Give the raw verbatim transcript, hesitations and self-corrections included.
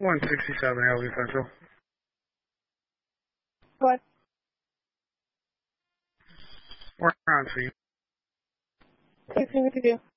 one sixty-seven L V Central. What? We're on scene. Okay, see what to do.